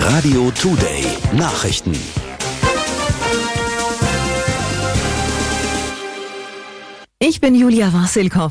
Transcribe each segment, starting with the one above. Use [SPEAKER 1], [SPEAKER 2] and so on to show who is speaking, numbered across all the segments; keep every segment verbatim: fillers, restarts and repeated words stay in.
[SPEAKER 1] Radio Today Nachrichten.
[SPEAKER 2] Ich bin Julia Wasilkow.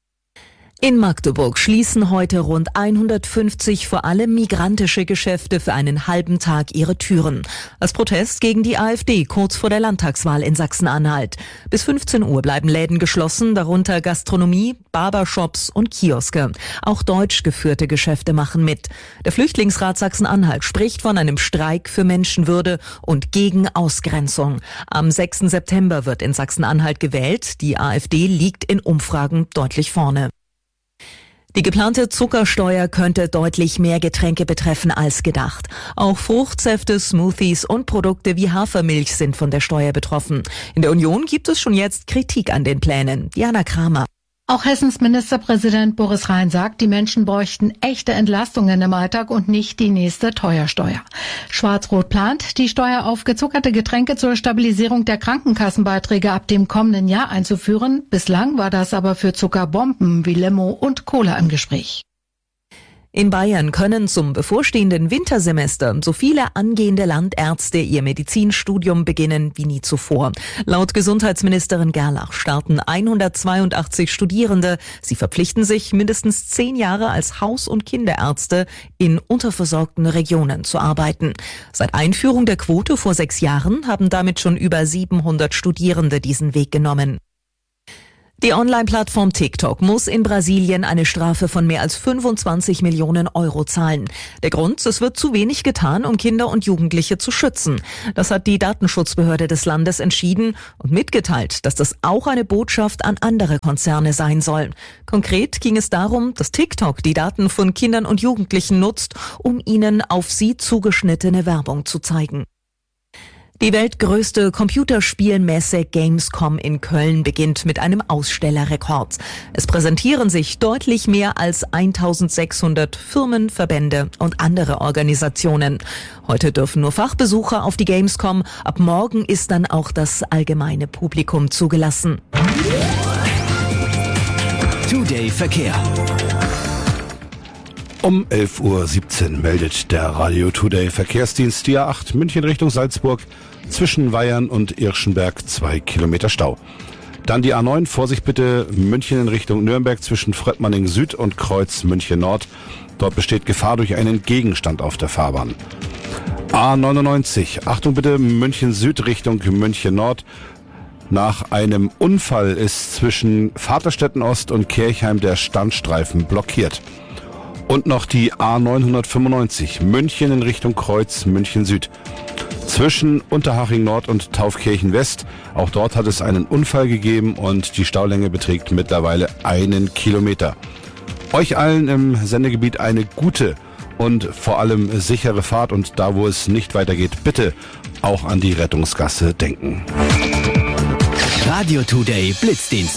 [SPEAKER 2] In Magdeburg schließen heute rund hundertfünfzig vor allem migrantische Geschäfte für einen halben Tag ihre Türen. Als Protest gegen die AfD kurz vor der Landtagswahl in Sachsen-Anhalt. Bis fünfzehn Uhr bleiben Läden geschlossen, darunter Gastronomie, Barbershops und Kioske. Auch deutsch geführte Geschäfte machen mit. Der Flüchtlingsrat Sachsen-Anhalt spricht von einem Streik für Menschenwürde und gegen Ausgrenzung. Am sechsten September wird in Sachsen-Anhalt gewählt. Die AfD liegt in Umfragen deutlich vorne. Die geplante Zuckersteuer könnte deutlich mehr Getränke betreffen als gedacht. Auch Fruchtsäfte, Smoothies und Produkte wie Hafermilch sind von der Steuer betroffen. In der Union gibt es schon jetzt Kritik an den Plänen. Diana Kramer.
[SPEAKER 3] Auch Hessens Ministerpräsident Boris Rhein sagt, die Menschen bräuchten echte Entlastungen im Alltag und nicht die nächste Teuersteuer. Schwarz-Rot plant, die Steuer auf gezuckerte Getränke zur Stabilisierung der Krankenkassenbeiträge ab dem kommenden Jahr einzuführen. Bislang war das aber für Zuckerbomben wie Limo und Cola im Gespräch.
[SPEAKER 2] In Bayern können zum bevorstehenden Wintersemester so viele angehende Landärzte ihr Medizinstudium beginnen wie nie zuvor. Laut Gesundheitsministerin Gerlach starten hundertzweiundachtzig Studierende. Sie verpflichten sich, mindestens zehn Jahre als Haus- und Kinderärzte in unterversorgten Regionen zu arbeiten. Seit Einführung der Quote vor sechs Jahren haben damit schon über siebenhundert Studierende diesen Weg genommen. Die Online-Plattform TikTok muss in Brasilien eine Strafe von mehr als fünfundzwanzig Millionen Euro zahlen. Der Grund, es wird zu wenig getan, um Kinder und Jugendliche zu schützen. Das hat die Datenschutzbehörde des Landes entschieden und mitgeteilt, dass das auch eine Botschaft an andere Konzerne sein soll. Konkret ging es darum, dass TikTok die Daten von Kindern und Jugendlichen nutzt, um ihnen auf sie zugeschnittene Werbung zu zeigen. Die weltgrößte Computerspielmesse Gamescom in Köln beginnt mit einem Ausstellerrekord. Es präsentieren sich deutlich mehr als eintausendsechshundert Firmen, Verbände und andere Organisationen. Heute dürfen nur Fachbesucher auf die Gamescom. Ab morgen ist dann auch das allgemeine Publikum zugelassen.
[SPEAKER 1] Today Verkehr.
[SPEAKER 4] Um elf Uhr siebzehn meldet der Radio Today Verkehrsdienst die A acht München Richtung Salzburg zwischen Weyern und Irschenberg zwei Kilometer Stau. Dann die A neun, Vorsicht bitte, München in Richtung Nürnberg zwischen Fröttmanning Süd und Kreuz München Nord. Dort besteht Gefahr durch einen Gegenstand auf der Fahrbahn. A neunundneunzig, Achtung bitte, München Süd Richtung München Nord. Nach einem Unfall ist zwischen Vaterstetten Ost und Kirchheim der Standstreifen blockiert. Und noch die A neunhundertfünfundneunzig, München in Richtung Kreuz, München Süd. Zwischen Unterhaching Nord und Taufkirchen West. Auch dort hat es einen Unfall gegeben und die Staulänge beträgt mittlerweile einen Kilometer. Euch allen im Sendegebiet eine gute und vor allem sichere Fahrt und da, wo es nicht weitergeht, bitte auch an die Rettungsgasse denken.
[SPEAKER 1] Radio Today Blitzdienst.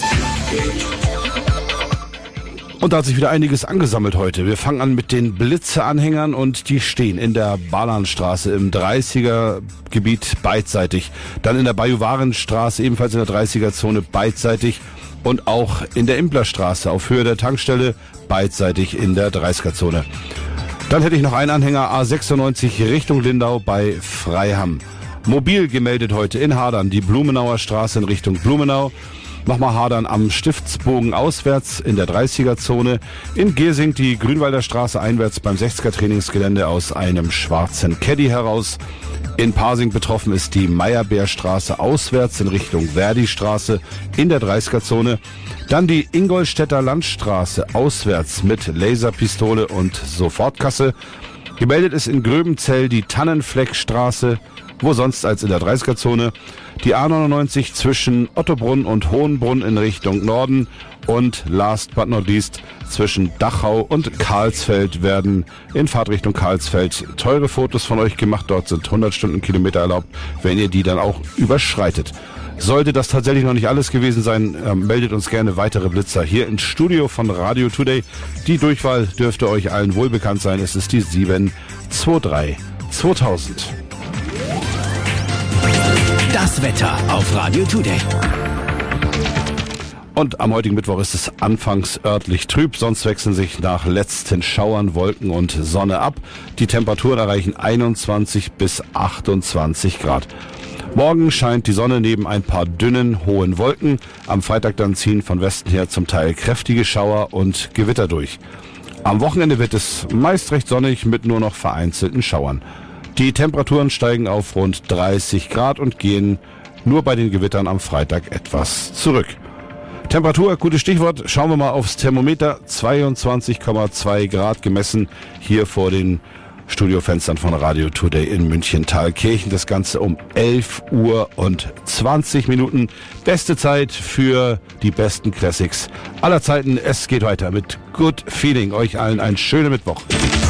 [SPEAKER 4] Und da hat sich wieder einiges angesammelt heute. Wir fangen an mit den Blitze-Anhängern und die stehen in der Bahnanstraße im dreißiger-Gebiet beidseitig. Dann in der Bajuwarenstraße ebenfalls in der dreißiger-Zone beidseitig und auch in der Implerstraße auf Höhe der Tankstelle beidseitig in der dreißiger-Zone. Dann hätte ich noch einen Anhänger A sechsundneunzig Richtung Lindau bei Freiham. Mobil gemeldet heute in Hadern die Blumenauer Straße in Richtung Blumenau. Nochmal Hadern am Stiftsbogen auswärts in der dreißiger-Zone. In Gersing die Grünwalder Straße einwärts beim sechziger-Trainingsgelände aus einem schwarzen Caddy heraus. In Pasing betroffen ist die Meyerbeerstraße auswärts in Richtung Verdi-Straße in der dreißiger-Zone. Dann die Ingolstädter Landstraße auswärts mit Laserpistole und Sofortkasse. Gemeldet ist in Gröbenzell die Tannenfleckstraße, wo sonst als in der dreißiger-Zone. Die A neunundneunzig zwischen Ottobrunn und Hohenbrunn in Richtung Norden und last but not least zwischen Dachau und Karlsfeld werden in Fahrtrichtung Karlsfeld teure Fotos von euch gemacht. Dort sind hundert Stundenkilometer erlaubt, wenn ihr die dann auch überschreitet. Sollte das tatsächlich noch nicht alles gewesen sein, äh, meldet uns gerne weitere Blitzer hier ins Studio von Radio Today. Die Durchwahl dürfte euch allen wohl bekannt sein. Es ist die sieben zwei drei zweitausend.
[SPEAKER 1] Das Wetter auf Radio Today.
[SPEAKER 4] Und am heutigen Mittwoch ist es anfangs örtlich trüb, sonst wechseln sich nach letzten Schauern Wolken und Sonne ab. Die Temperaturen erreichen einundzwanzig bis achtundzwanzig Grad. Morgen scheint die Sonne neben ein paar dünnen, hohen Wolken. Am Freitag dann ziehen von Westen her zum Teil kräftige Schauer und Gewitter durch. Am Wochenende wird es meist recht sonnig mit nur noch vereinzelten Schauern. Die Temperaturen steigen auf rund dreißig Grad und gehen nur bei den Gewittern am Freitag etwas zurück. Temperatur, gutes Stichwort. Schauen wir mal aufs Thermometer. zweiundzwanzig Komma zwei Grad gemessen hier vor den Studiofenstern von Radio Today in München-Thalkirchen. Das Ganze um elf Uhr und zwanzig Minuten. Beste Zeit für die besten Classics aller Zeiten. Es geht weiter mit Good Feeling. Euch allen einen schönen Mittwoch.